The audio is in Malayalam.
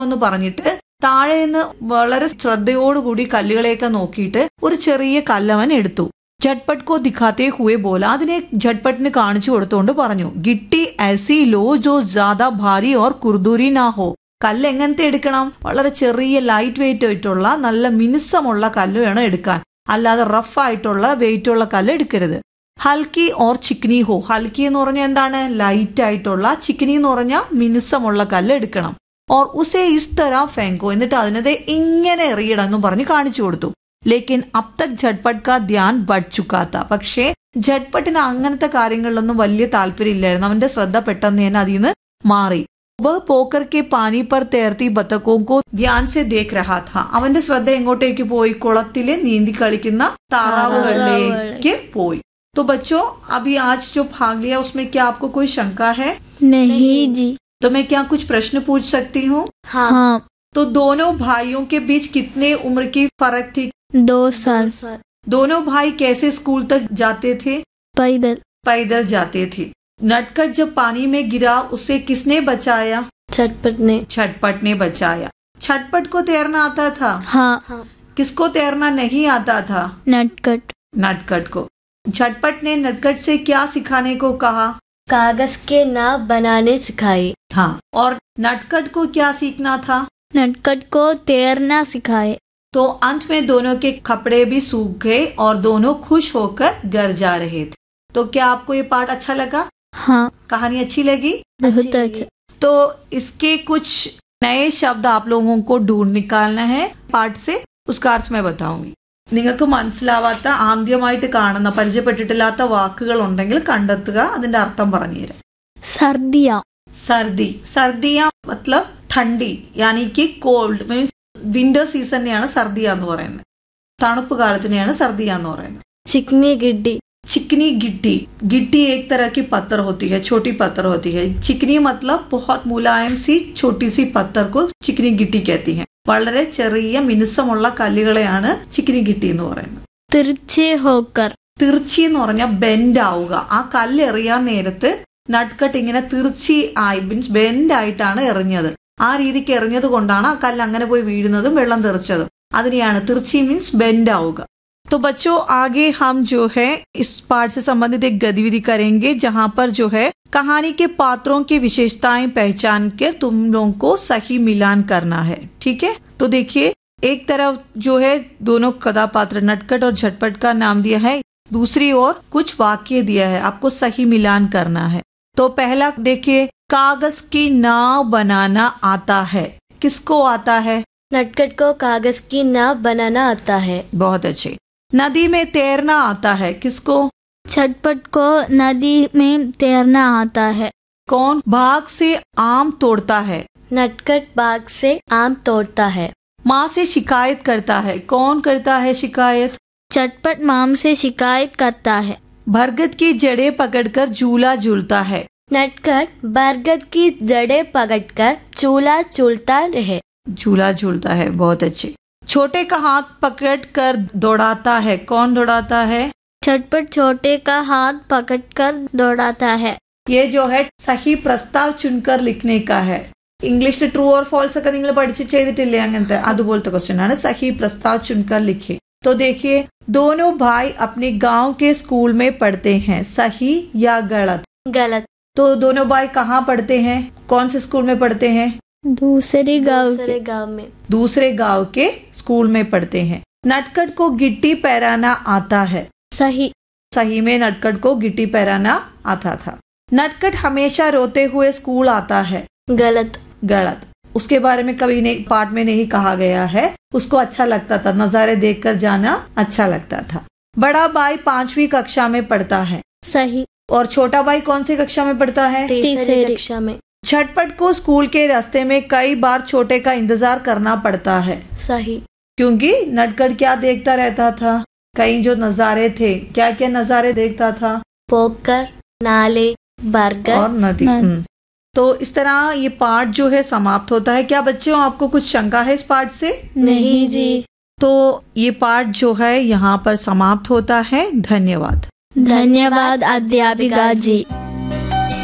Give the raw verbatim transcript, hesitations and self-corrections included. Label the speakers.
Speaker 1: എന്ന് പറഞ്ഞിട്ട് താഴെ നിന്ന് വളരെ ശ്രദ്ധയോടുകൂടി കല്ലുകളെയൊക്കെ നോക്കിയിട്ട് ഒരു ചെറിയ കല്ലവൻ എടുത്തു. झटपट को दिखाते हुए बोला, അതിനെ झटपट കാണിച്ചു കൊടുത്തുകൊണ്ട് പറഞ്ഞു, ഗിട്ടി ऐसी लो जो ज्यादा भारी और खुरदुरी ना हो. കല്ല് എങ്ങനത്തെ എടുക്കണം? വളരെ ചെറിയ ലൈറ്റ് വെയിറ്റ് ആയിട്ടുള്ള നല്ല മിനുസമുള്ള കല്ല് വേണം എടുക്കാൻ, അല്ലാതെ റഫ് ആയിട്ടുള്ള വെയിറ്റ് ഉള്ള കല്ല് എടുക്കരുത്. ഹൽക്കി ഓർ ചിക്നി ഹോ. ഹൽക്കി എന്ന് പറഞ്ഞാൽ എന്താണ്? ലൈറ്റ് ആയിട്ടുള്ള. ചിക്നി എന്ന് പറഞ്ഞാൽ മിനുസമുള്ള കല്ല് എടുക്കണം. ഓർ ഉസേ ഇസ് തരാ ഫെങ്കോ. എന്നിട്ട് അതിനത് ഇങ്ങനെ എറിയണം എന്ന് പറഞ്ഞ് കാണിച്ചു കൊടുത്തു. ലേക്കിൻ അബ് തക് झटपट का ध्यान बढ़ चुका था. പക്ഷേ झटपटिന് അങ്ങനത്തെ കാര്യങ്ങളിലൊന്നും വലിയ താല്പര്യം ഇല്ലായിരുന്നു. അവന്റെ ശ്രദ്ധ പെട്ടെന്ന് തന്നെ അതിൽ നിന്ന് മാറി. वह पोकर के पानी पर तैरती बतखों को ध्यान से देख रहा था. അവന്റെ ശ്രദ്ധ എങ്ങോട്ടേക്ക് പോയി? കുളത്തിലെ നീന്തി കളിക്കുന്ന താറാവുകളിലേക്ക് പോയി. तो बच्चों, अभी आज जो भाग लिया उसमें क्या आपको कोई शंका है?
Speaker 2: नहीं जी.
Speaker 1: तो मैं क्या कुछ प्रश्न पूछ सकती हूँ?
Speaker 2: हाँ.
Speaker 1: तो दोनों भाइयों के बीच कितने उम्र की फर्क थी?
Speaker 2: दो साल.
Speaker 1: दोनों भाई कैसे स्कूल तक जाते थे?
Speaker 2: पैदल.
Speaker 1: पैदल जाते थे. नटखट जब पानी में गिरा उसे किसने बचाया?
Speaker 2: झटपट ने.
Speaker 1: झटपट ने बचाया. झटपट को तैरना आता था?
Speaker 2: हाँ.
Speaker 1: किसको तैरना नहीं आता था?
Speaker 2: नटखट.
Speaker 1: नटखट को. झटपट ने नटखट से क्या सिखाने को कहा?
Speaker 2: कागज के नाव बनाने सिखाए.
Speaker 1: हाँ. और नटखट को क्या सीखना था?
Speaker 2: नटखट को तैरना सिखाए.
Speaker 1: तो अंत में दोनों के कपड़े भी सूख गए और दोनों खुश होकर घर जा रहे थे. तो क्या आपको ये पाठ अच्छा लगा?
Speaker 2: हाँ.
Speaker 1: कहानी अच्छी लगी?
Speaker 2: बहुत अच्छा.
Speaker 1: तो इसके कुछ नए शब्द आप लोगों को ढूंढ निकालना है पाठ से. उसका अर्थ मैं बताऊंगी. നിങ്ങൾക്ക് മനസ്സിലാവാത്ത, ആദ്യമായിട്ട് കാണുന്ന, പരിചയപ്പെട്ടിട്ടില്ലാത്ത വാക്കുകൾ ഉണ്ടെങ്കിൽ കണ്ടെത്തുക, അതിന്റെ അർത്ഥം പറഞ്ഞുതരാം.
Speaker 2: സർദിയ.
Speaker 1: സർദി. സർദിയ മത്ലബ് ठंडी, यानी कि കോൾഡ് മീൻസ് വിന്റർ സീസണിനെയാണ് സർദിയ എന്ന് പറയുന്നത്. തണുപ്പ് കാലത്തിനെയാണ് സർദിയ എന്ന് പറയുന്നത്.
Speaker 2: चिकनी गिड्डी.
Speaker 1: चिकनी गिट्टी. गिट्टी एक तरह की पत्थर होती है, छोटी पत्थर होती है. चिकनी मतलब बहुत मुलायम सी छोटी सी पत्थर को चिकनी गिट्टी कहती है. വളരെ ചെറിയ മിനുസമുള്ള കല്ലുകളെയാണ് ചിക്കനി ഗിട്ടി എന്ന് പറയുന്നത്.
Speaker 2: തിർച്ചി ഹോക്കർ.
Speaker 1: തിർച്ചി എന്ന് പറഞ്ഞാൽ ബെൻഡ് ആവുക. ആ കല്ല് എറിയാൻ നേരത്ത് നട്ട്കട്ട് ഇങ്ങനെ തിർച്ചി ആയി മീൻസ് ബെൻഡ് ആയിട്ടാണ് എറിഞ്ഞത്. ആ രീതിക്ക് എറിഞ്ഞത് കൊണ്ടാണ് ആ കല്ല് അങ്ങനെ പോയി വീഴുന്നതും വെള്ളം തെറിച്ചതും. അതിനെയാണ് തിർച്ചി മീൻസ് ബെൻഡ് ആവുക. तो बच्चों, आगे हम जो है इस पाठ से संबंधित एक गतिविधि करेंगे जहाँ पर जो है कहानी के पात्रों की विशेषताएं पहचान के तुम लोगों को सही मिलान करना है. ठीक है? तो देखिए, एक तरफ जो है दोनों कथापात्र नटखट और झटपट का नाम दिया है, दूसरी ओर कुछ वाक्य दिया है, आपको सही मिलान करना है. तो पहला देखिए, कागज की नाव बनाना आता है. किसको आता है?
Speaker 2: नटखट को कागज की नाव बनाना आता है.
Speaker 1: बहुत अच्छे. नदी में तैरना आता है. किसको?
Speaker 2: झटपट को नदी में तैरना आता है.
Speaker 1: कौन बाग से आम तोड़ता है?
Speaker 2: नटखट बाग से आम तोड़ता है.
Speaker 1: माँ से शिकायत करता है. कौन करता है शिकायत?
Speaker 2: झटपट माँ से शिकायत करता है.
Speaker 1: बरगद की जड़ें पकड़कर झूला झूलता है.
Speaker 2: नटखट बरगद की जड़ें पकड़कर झूला झूलता रहे.
Speaker 1: झूला झूलता है. बहुत अच्छे. छोटे का हाथ पकड़ कर दौड़ाता है. कौन दौड़ाता है?
Speaker 2: झटपट छोटे का हाथ पकड़कर दौड़ाता है.
Speaker 1: ये जो है सही प्रस्ताव चुनकर लिखने का है. ഇംഗ്ലീഷിൽ ട്രൂ ഓർ ഫോൾസ് ഒക്കെ നിങ്ങൾ പഠിച്ച് ചെയ്തിട്ടില്ലേ? അങ്ങനത്തെ അതുപോലത്തെ ക്വസ്റ്റ്യൻ ആണ്. സഹി പ്രസ്താവ് ചുൻകർ ലിഖേ. तो देखिए, दोनों भाई अपने गांव के स्कूल में पढ़ते हैं. सही या गलत?
Speaker 2: गलत.
Speaker 1: तो दोनों भाई कहाँ पढ़ते हैं? कौन से स्कूल में पढ़ते हैं?
Speaker 2: दूसरे गांव दूसरे गांव में.
Speaker 1: दूसरे गांव के स्कूल में पढ़ते हैं. नटखट को गिट्टी पैराना आता है.
Speaker 2: सही.
Speaker 1: सही में नटखट को गिट्टी पैराना आता था. नटखट हमेशा रोते हुए स्कूल आता है.
Speaker 2: गलत.
Speaker 1: गलत. उसके बारे में कभी नहीं पाठ में नहीं कहा गया है. उसको अच्छा लगता था, नजारे देखकर जाना अच्छा लगता था. बड़ा भाई पांचवी कक्षा में पढ़ता है.
Speaker 2: सही.
Speaker 1: और छोटा भाई कौन सी कक्षा में पढ़ता है?
Speaker 2: तीसरी कक्षा में.
Speaker 1: झटपट को स्कूल के रास्ते में कई बार छोटे का इंतजार करना पड़ता है.
Speaker 2: सही.
Speaker 1: क्योंकि नटखट क्या देखता रहता था? कई जो नजारे थे, क्या क्या नजारे देखता था?
Speaker 2: पोखर, नाले, बरगद
Speaker 1: और नदी. तो इस तरह ये पाठ जो है समाप्त होता है. क्या बच्चों आपको कुछ शंका है इस पाठ से?
Speaker 2: नहीं जी.
Speaker 1: तो ये पाठ जो है यहाँ पर समाप्त होता है. धन्यवाद.
Speaker 2: धन्यवाद अध्यापिका जी.